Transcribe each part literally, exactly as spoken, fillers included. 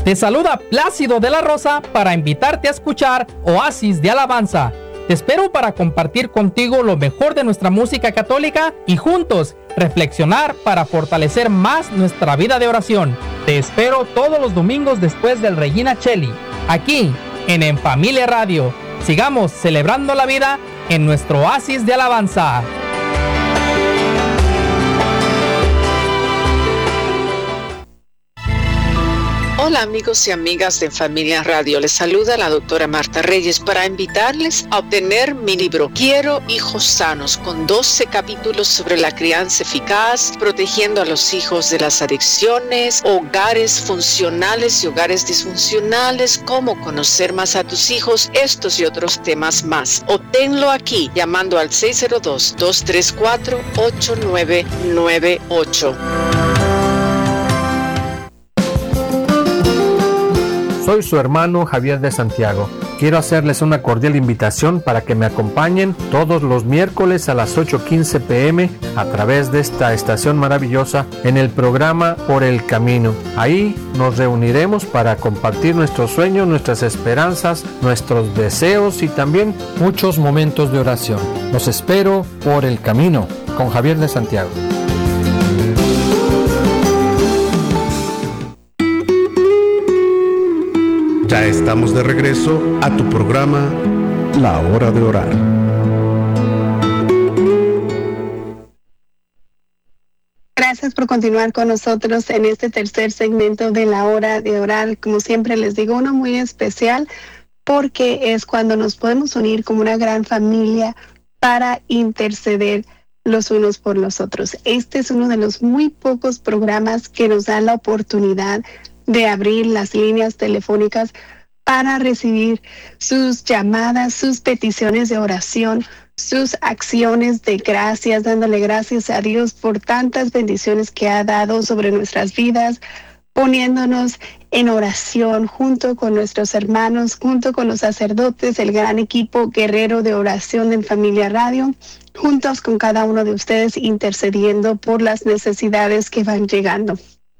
Te saluda Plácido de la Rosa para invitarte a escuchar Oasis de Alabanza. Te espero para compartir contigo lo mejor de nuestra música católica y juntos reflexionar para fortalecer más nuestra vida de oración. Te espero todos los domingos después del Regina Cheli, aquí en En Familia Radio. Sigamos celebrando la vida en nuestro Oasis de Alabanza. Hola amigos y amigas de Familia Radio, les saluda la doctora Marta Reyes para invitarles a obtener mi libro Quiero hijos sanos, con doce capítulos sobre la crianza eficaz, protegiendo a los hijos de las adicciones, hogares funcionales y hogares disfuncionales, cómo conocer más a tus hijos, estos y otros temas más. Obténlo aquí llamando al seis cero dos, dos tres cuatro, ocho nueve nueve ocho. Soy su hermano Javier de Santiago. Quiero hacerles una cordial invitación para que me acompañen todos los miércoles a las ocho quince pm a través de esta estación maravillosa en el programa Por el Camino. Ahí nos reuniremos para compartir nuestros sueños, nuestras esperanzas, nuestros deseos y también muchos momentos de oración. Los espero por el camino con Javier de Santiago. Ya estamos de regreso a tu programa La Hora de Orar. Gracias por continuar con nosotros en este tercer segmento de La Hora de Orar. Como siempre les digo, uno muy especial porque es cuando nos podemos unir como una gran familia para interceder los unos por los otros. Este es uno de los muy pocos programas que nos dan la oportunidad de abrir las líneas telefónicas para recibir sus llamadas, sus peticiones de oración, sus acciones de gracias, dándole gracias a Dios por tantas bendiciones que ha dado sobre nuestras vidas, poniéndonos en oración junto con nuestros hermanos, junto con los sacerdotes, el gran equipo guerrero de oración en Familia Radio, juntos con cada uno de ustedes intercediendo por las necesidades que van llegando.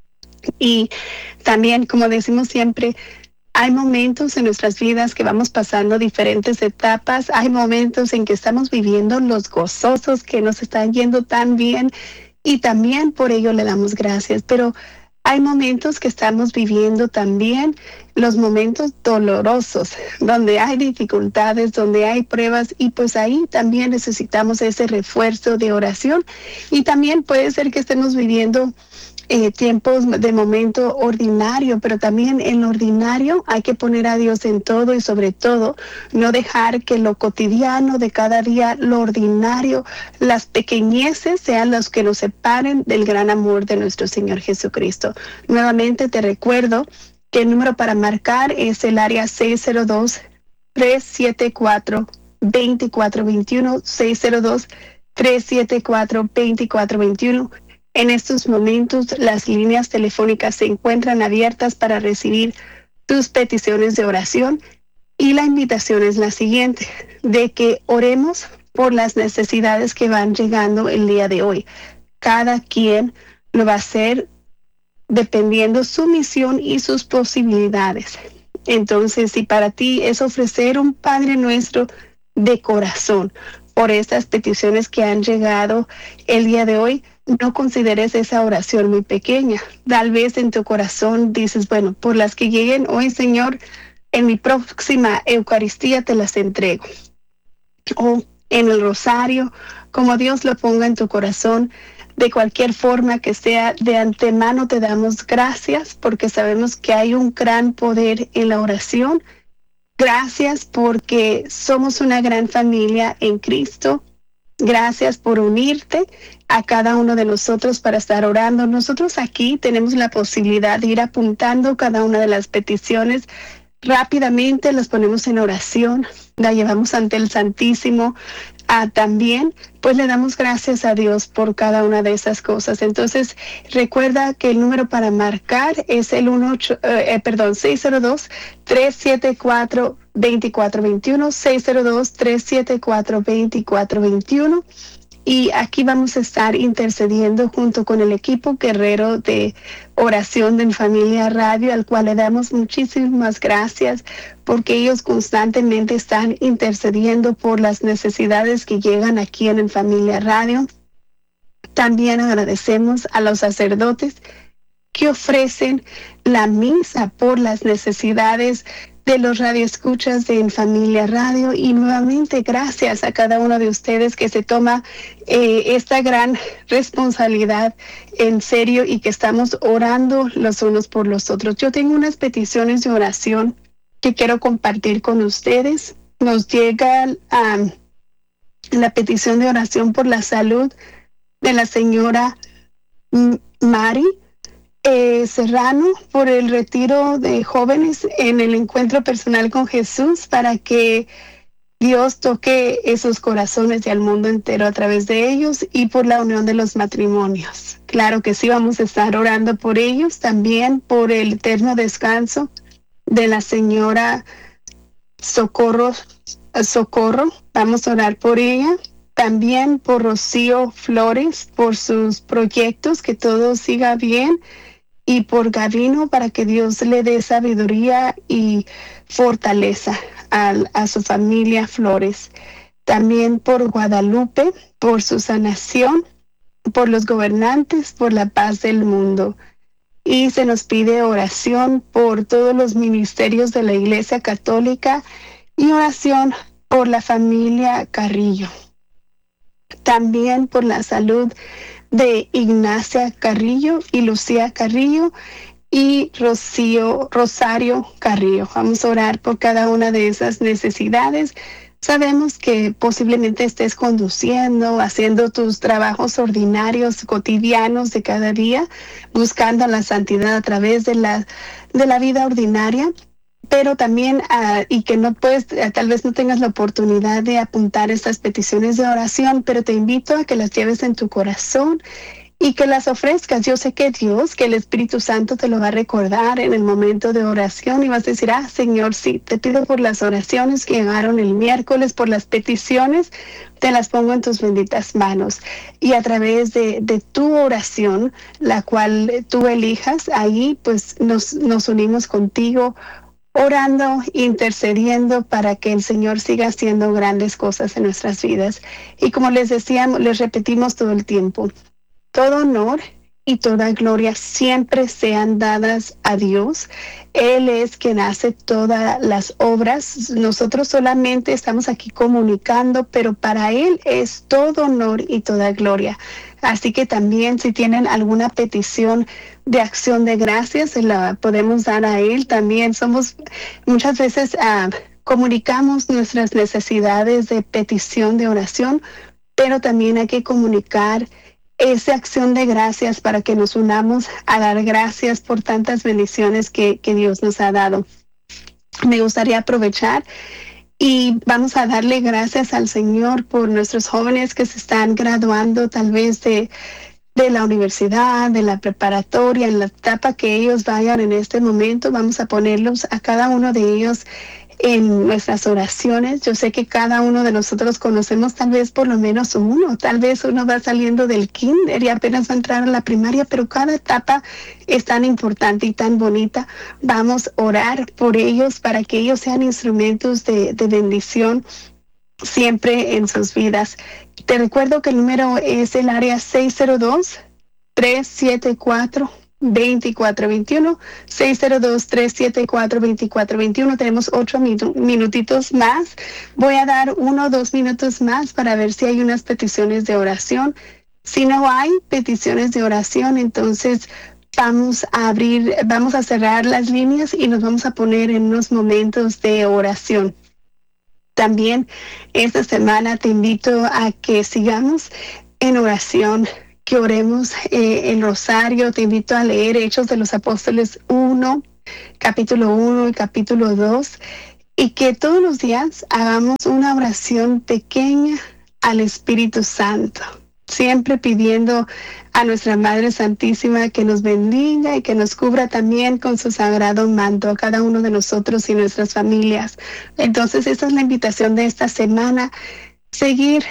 Y también, como decimos siempre, hay momentos en nuestras vidas que vamos pasando diferentes etapas. Hay momentos en que estamos viviendo los gozosos que nos están yendo tan bien y también por ello le damos gracias. Pero hay momentos que estamos viviendo también los momentos dolorosos, donde hay dificultades, donde hay pruebas y pues ahí también necesitamos ese refuerzo de oración. Y también puede ser que estemos viviendo Eh, tiempos de momento ordinario, pero también en lo ordinario hay que poner a Dios en todo y sobre todo no dejar que lo cotidiano de cada día, lo ordinario, las pequeñeces sean los que nos separen del gran amor de nuestro Señor Jesucristo. Nuevamente te recuerdo que el número para marcar es el área seis cero dos, tres siete cuatro, dos cuatro dos uno, seis cero dos, tres siete cuatro, dos cuatro dos uno. En estos momentos, las líneas telefónicas se encuentran abiertas para recibir tus peticiones de oración y la invitación es la siguiente, de que oremos por las necesidades que van llegando el día de hoy. Cada quien lo va a hacer dependiendo su misión y sus posibilidades. Entonces, si para ti es ofrecer un Padre Nuestro de corazón por estas peticiones que han llegado el día de hoy, no consideres esa oración muy pequeña. Tal vez en tu corazón dices, bueno, por las que lleguen hoy, Señor, en mi próxima Eucaristía te las entrego. O en el rosario, como Dios lo ponga en tu corazón, de cualquier forma que sea, de antemano te damos gracias porque sabemos que hay un gran poder en la oración. Gracias porque somos una gran familia en Cristo. Gracias por unirte a cada uno de nosotros para estar orando. Nosotros aquí tenemos la posibilidad de ir apuntando cada una de las peticiones. Rápidamente las ponemos en oración, la llevamos ante el Santísimo. Ah, también, pues le damos gracias a Dios por cada una de esas cosas. Entonces, recuerda que el número para marcar es el uno ocho, eh, perdón, seis cero dos, tres siete cuatro, dos cuatro dos uno, seis cero dos, tres siete cuatro, dos cuatro dos uno. Y aquí vamos a estar intercediendo junto con el equipo guerrero de oración de En Familia Radio, al cual le damos muchísimas gracias porque ellos constantemente están intercediendo por las necesidades que llegan aquí en En Familia Radio. También agradecemos a los sacerdotes que ofrecen la misa por las necesidades de los radioescuchas de En Familia Radio, y nuevamente gracias a cada uno de ustedes que se toma eh, esta gran responsabilidad en serio y que estamos orando los unos por los otros. Yo tengo unas peticiones de oración que quiero compartir con ustedes. Nos llega um, la petición de oración por la salud de la señora Mari Eh, Serrano, por el retiro de jóvenes en el encuentro personal con Jesús, para que Dios toque esos corazones y al mundo entero a través de ellos, y por la unión de los matrimonios. Claro que sí, vamos a estar orando por ellos, también por el eterno descanso de la señora Socorro, Socorro, vamos a orar por ella. También por Rocío Flores, por sus proyectos, que todo siga bien. Y por Gavino, para que Dios le dé sabiduría y fortaleza a, a su familia Flores. También por Guadalupe, por su sanación, por los gobernantes, por la paz del mundo. Y se nos pide oración por todos los ministerios de la Iglesia Católica y oración por la familia Carrillo. También por la salud de Ignacia Carrillo y Lucía Carrillo y Rocío, Rosario Carrillo. Vamos a orar por cada una de esas necesidades. Sabemos que posiblemente estés conduciendo, haciendo tus trabajos ordinarios, cotidianos de cada día, buscando la santidad a través de la, de la vida ordinaria. Pero también, uh, y que no puedes, uh, tal vez no tengas la oportunidad de apuntar estas peticiones de oración, pero te invito a que las lleves en tu corazón y que las ofrezcas. Yo sé que Dios, que el Espíritu Santo te lo va a recordar en el momento de oración y vas a decir, ah, Señor, sí, te pido por las oraciones que llegaron el miércoles, por las peticiones, te las pongo en tus benditas manos. Y a través de, de tu oración, la cual tú elijas, ahí pues nos, nos unimos contigo, orando, intercediendo para que el Señor siga haciendo grandes cosas en nuestras vidas. Y como les decíamos, les repetimos todo el tiempo, todo honor y toda gloria siempre sean dadas a Dios. Él es quien hace todas las obras. Nosotros solamente estamos aquí comunicando, pero para Él es todo honor y toda gloria. Así que también si tienen alguna petición de acción de gracias, se la podemos dar a Él. También somos, muchas veces uh, comunicamos nuestras necesidades de petición de oración, pero también hay que comunicar esa acción de gracias para que nos unamos a dar gracias por tantas bendiciones que, que Dios nos ha dado. Me gustaría aprovechar y vamos a darle gracias al Señor por nuestros jóvenes que se están graduando tal vez de, de la universidad, de la preparatoria, en la etapa que ellos vayan en este momento. Vamos a ponerlos a cada uno de ellos en nuestras oraciones. Yo sé que cada uno de nosotros conocemos tal vez por lo menos uno, tal vez uno va saliendo del kinder y apenas va a entrar a la primaria, pero cada etapa es tan importante y tan bonita. Vamos a orar por ellos para que ellos sean instrumentos de, de bendición siempre en sus vidas. Te recuerdo que el número es el área seis cero dos, tres siete cuatro, veinticuatro veintiuno, seis cero dos, tres siete cuatro, veinticuatro veintiuno. Tenemos ocho minu- minutitos más. Voy a dar uno o dos minutos más para ver si hay unas peticiones de oración. Si no hay peticiones de oración, entonces vamos a abrir, vamos a cerrar las líneas y nos vamos a poner en unos momentos de oración. También esta semana te invito a que sigamos en oración, que oremos eh, el rosario. Te invito a leer Hechos de los Apóstoles uno, capítulo uno y capítulo dos, y que todos los días hagamos una oración pequeña al Espíritu Santo, siempre pidiendo a nuestra Madre Santísima que nos bendiga y que nos cubra también con su sagrado manto a cada uno de nosotros y nuestras familias. Entonces, esta es la invitación de esta semana, seguir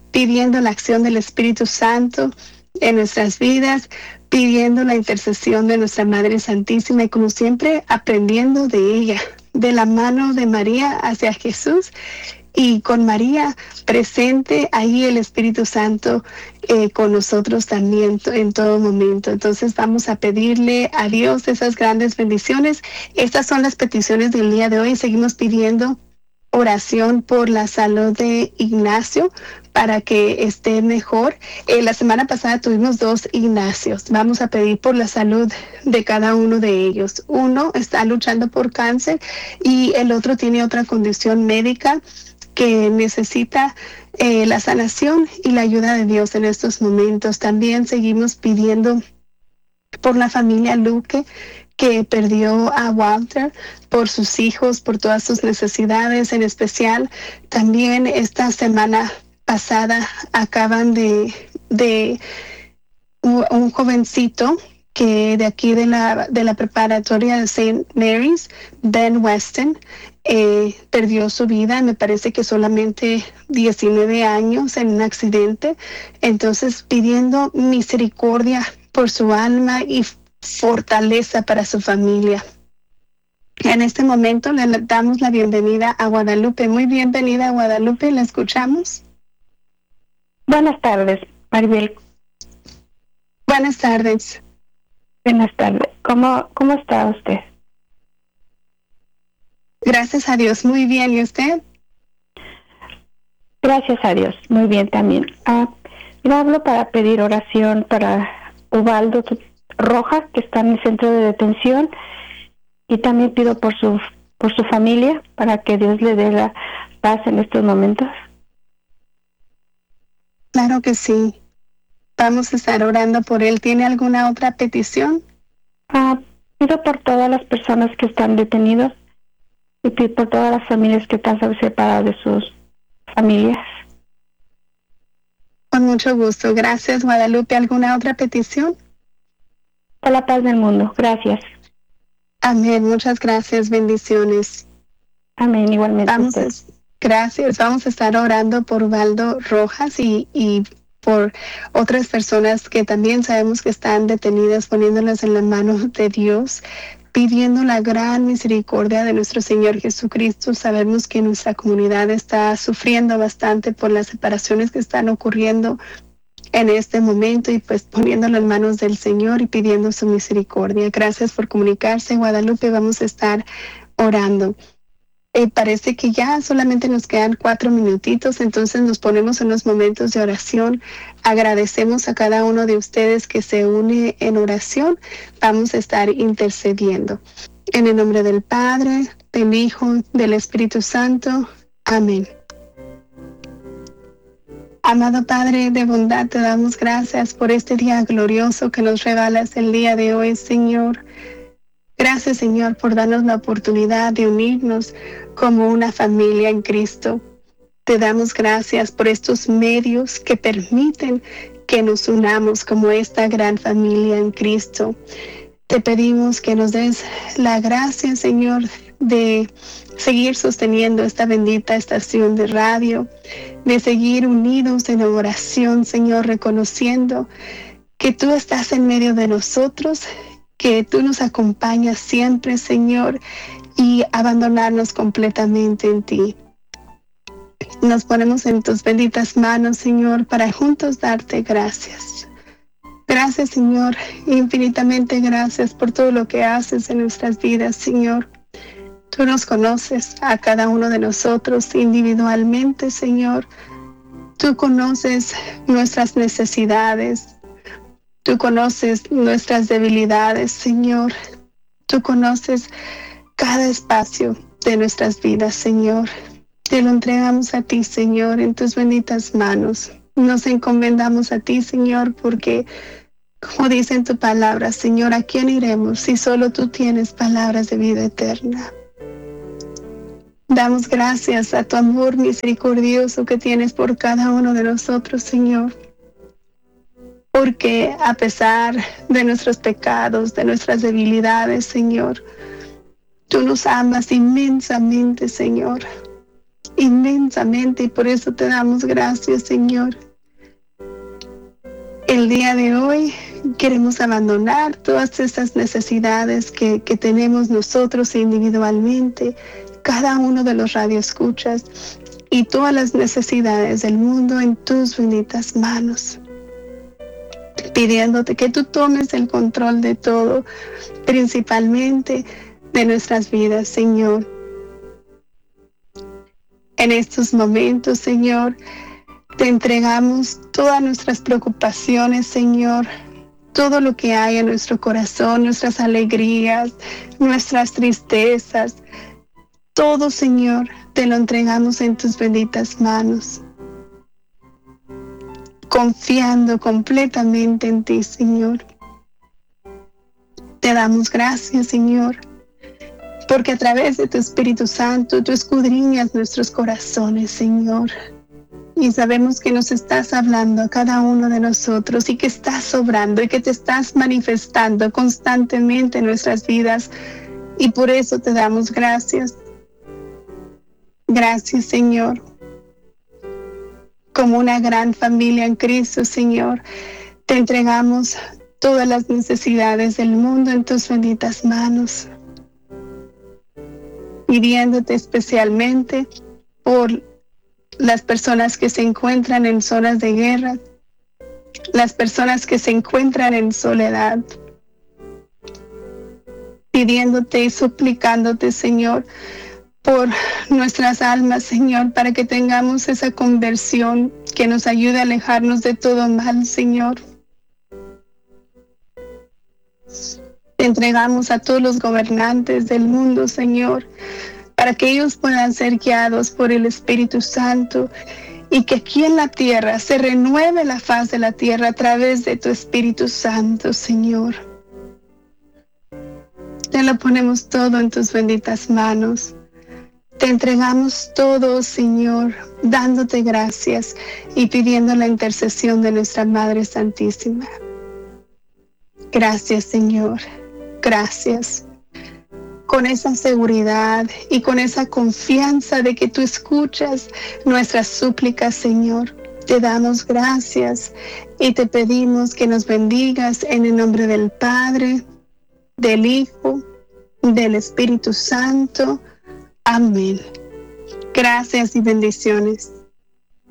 pidiendo la acción del Espíritu Santo en nuestras vidas, pidiendo la intercesión de nuestra Madre Santísima y como siempre aprendiendo de ella, de la mano de María hacia Jesús y con María presente ahí el Espíritu Santo eh, con nosotros también en todo momento. Entonces vamos a pedirle a Dios esas grandes bendiciones. Estas son las peticiones del día de hoy. Seguimos pidiendo oración por la salud de Ignacio para que esté mejor. Eh, la semana pasada tuvimos dos Ignacios. Vamos a pedir por la salud de cada uno de ellos. Uno está luchando por cáncer y el otro tiene otra condición médica que necesita eh, la sanación y la ayuda de Dios en estos momentos. También seguimos pidiendo por la familia Luque, que perdió a Walter, por sus hijos, por todas sus necesidades, en especial también esta semana pasada acaban de, de un, un jovencito que de aquí de la, de la preparatoria de Saint Mary's, Ben Weston, eh, perdió su vida, me parece que solamente diecinueve años en un accidente. Entonces pidiendo misericordia por su alma y fortaleza para su familia. En este momento le damos la bienvenida a Guadalupe. Muy bienvenida a Guadalupe, ¿la escuchamos? Buenas tardes, Maribel. Buenas tardes. Buenas tardes. ¿Cómo, cómo está usted? Gracias a Dios, muy bien. ¿Y usted? Gracias a Dios, muy bien también. Ah, le hablo para pedir oración para Ubaldo Rojas, que está en el centro de detención, y también pido por su por su familia, para que Dios le dé la paz en estos momentos. Claro que sí. Vamos a estar orando por él. ¿Tiene alguna otra petición? Ah, pido por todas las personas que están detenidas y pido por todas las familias que están separadas de sus familias. Con mucho gusto. Gracias, Guadalupe. ¿Alguna otra petición? Por la paz del mundo. Gracias. Amén. Muchas gracias. Bendiciones. Amén. Igualmente. Vamos a, gracias. Vamos a estar orando por Ubaldo Rojas y, y por otras personas que también sabemos que están detenidas, poniéndolas en la mano de Dios, pidiendo la gran misericordia de nuestro Señor Jesucristo. Sabemos que nuestra comunidad está sufriendo bastante por las separaciones que están ocurriendo en este momento y pues poniéndolo en manos del Señor y pidiendo su misericordia. Gracias por comunicarse, Guadalupe. Vamos a estar orando. Eh, parece que ya solamente nos quedan cuatro minutitos, entonces nos ponemos en los momentos de oración. Agradecemos a cada uno de ustedes que se une en oración. Vamos a estar intercediendo. En el nombre del Padre, del Hijo, del Espíritu Santo. Amén. Amado Padre de bondad, te damos gracias por este día glorioso que nos regalas el día de hoy, Señor. Gracias, Señor, por darnos la oportunidad de unirnos como una familia en Cristo. Te damos gracias por estos medios que permiten que nos unamos como esta gran familia en Cristo. Te pedimos que nos des la gracia, Señor, de seguir sosteniendo esta bendita estación de radio, de seguir unidos en oración, Señor, reconociendo que tú estás en medio de nosotros, que tú nos acompañas siempre, Señor, y abandonarnos completamente en ti. Nos ponemos en tus benditas manos, Señor, para juntos darte gracias. Gracias, Señor, infinitamente gracias por todo lo que haces en nuestras vidas, Señor. Tú nos conoces a cada uno de nosotros individualmente, Señor. Tú conoces nuestras necesidades. Tú conoces nuestras debilidades, Señor. Tú conoces cada espacio de nuestras vidas, Señor. Te lo entregamos a ti, Señor, en tus benditas manos. Nos encomendamos a ti, Señor, porque, como dice en tu palabra, Señor, ¿a quién iremos si solo tú tienes palabras de vida eterna? Damos gracias a tu amor misericordioso que tienes por cada uno de nosotros, Señor. Porque a pesar de nuestros pecados, de nuestras debilidades, Señor, tú nos amas inmensamente, Señor. inmensamente y por eso te damos gracias, Señor. El día de hoy queremos abandonar todas esas necesidades que, que tenemos nosotros individualmente, cada uno de los radioescuchas y todas las necesidades del mundo en tus benditas manos, pidiéndote que tú tomes el control de todo, principalmente de nuestras vidas, Señor. En estos momentos, Señor, te entregamos todas nuestras preocupaciones, Señor, todo lo que hay en nuestro corazón, nuestras alegrías, nuestras tristezas, todo, Señor, te lo entregamos en tus benditas manos, confiando completamente en ti, Señor. Te damos gracias, Señor, porque a través de tu Espíritu Santo tú escudriñas nuestros corazones, Señor. Y sabemos que nos estás hablando a cada uno de nosotros y que estás obrando y que te estás manifestando constantemente en nuestras vidas. Y por eso te damos gracias. Gracias, Señor. Como una gran familia en Cristo, Señor, te entregamos todas las necesidades del mundo en tus benditas manos, pidiéndote especialmente por las personas que se encuentran en zonas de guerra, las personas que se encuentran en soledad, pidiéndote y suplicándote, Señor, por nuestras almas, Señor, para que tengamos esa conversión que nos ayude a alejarnos de todo mal, Señor. Te entregamos a todos los gobernantes del mundo, Señor, para que ellos puedan ser guiados por el Espíritu Santo y que aquí en la tierra se renueve la faz de la tierra a través de tu Espíritu Santo, Señor. Te lo ponemos todo en tus benditas manos. Te entregamos todo, Señor, dándote gracias y pidiendo la intercesión de nuestra Madre Santísima. Gracias, Señor. Gracias. Con esa seguridad y con esa confianza de que tú escuchas nuestras súplicas, Señor, te damos gracias y te pedimos que nos bendigas en el nombre del Padre, del Hijo, del Espíritu Santo. Amén. Gracias y bendiciones.